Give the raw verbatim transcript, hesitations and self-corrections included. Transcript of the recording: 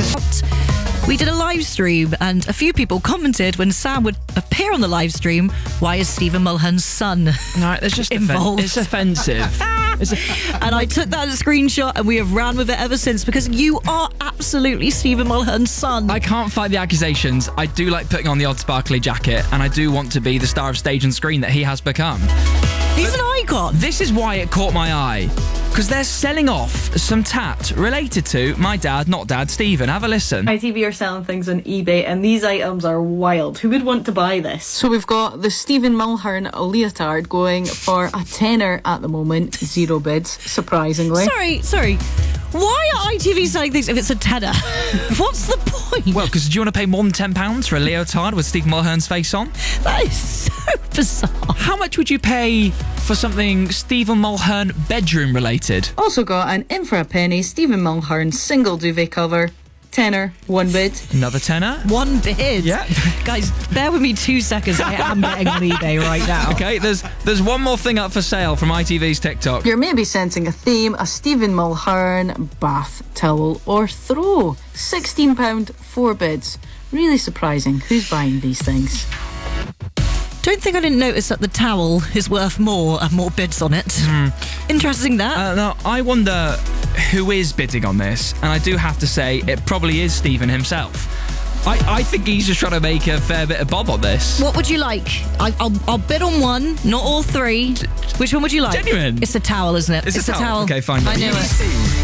This- We did a live stream and a few people commented when Sam would appear on the live stream, why is Stephen Mulhern's son No, it's just involved? Offen- it's offensive. It's a- And I took that screenshot and we have ran with it ever since because you are absolutely Stephen Mulhern's son. I can't fight the accusations. I do like putting on the odd sparkly jacket, and I do want to be the star of stage and screen that he has become. He's an icon. This is why it caught my eye. Because they're selling off some tat related to my dad, not dad, Stephen. Have a listen. I T V are selling things on eBay and these items are wild. Who would want to buy this? So we've got the Stephen Mulhern leotard going for a tenner at the moment. Zero bids, surprisingly. Sorry, sorry. Why are I T V selling things if it's a tenner? What's the point? Well, because do you want to pay more than ten pounds for a leotard with Stephen Mulhern's face on? That is so bizarre. How much would you pay for something Stephen Mulhern bedroom related? Also got an in for a penny Stephen Mulhern single duvet cover. Tenner, one bid. Another tenner? One bid. Yeah. Guys, bear with me two seconds. I am getting on eBay right now. Okay, there's there's one more thing up for sale from I T V's TikTok. You're maybe sensing a theme, a Stephen Mulhern bath towel or throw. sixteen pounds, four bids. Really surprising. Who's buying these things? Don't think I didn't notice that the towel is worth more and more bids on it. Mm. Interesting that. Uh, now, I wonder who is bidding on this, and I do have to say it probably is Stephen himself. I, I think he's just trying to make a fair bit of bob on this. What would you like? I, I'll, I'll bid on one, not all three. Which one would you like? Genuine. It's a towel, isn't it? It's a a towel. Okay, fine. I knew it.